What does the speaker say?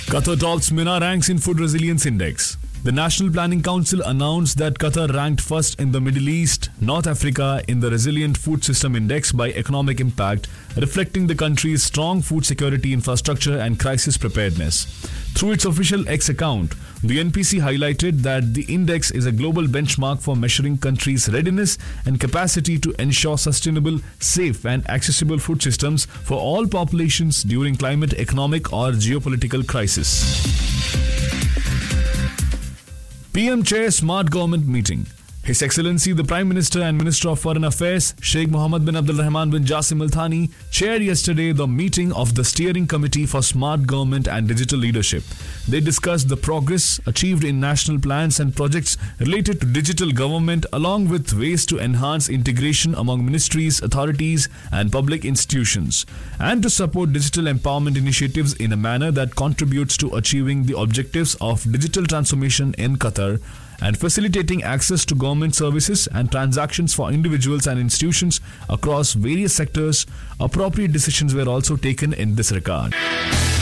Qatar tops MENA ranks in Food Resilience Index. The National Planning Council announced that Qatar ranked first in the Middle East, North Africa in the Resilient Food System Index by economic impact, reflecting the country's strong food security infrastructure and crisis preparedness. Through its official X account, the NPC highlighted that the index is a global benchmark for measuring countries' readiness and capacity to ensure sustainable, safe, and accessible food systems for all populations during climate, economic, or geopolitical crisis. PM Chair Smart Government Meeting. His Excellency the Prime Minister and Minister of Foreign Affairs Sheikh Mohammed bin Abdul Rahman bin Jassim Al Thani chaired yesterday the meeting of the Steering Committee for Smart Government and Digital Leadership. They discussed the progress achieved in national plans and projects related to digital government along with ways to enhance integration among ministries, authorities and public institutions and to support digital empowerment initiatives in a manner that contributes to achieving the objectives of digital transformation in Qatar and facilitating access to government services and transactions for individuals and institutions across various sectors. Appropriate decisions were also taken in this regard.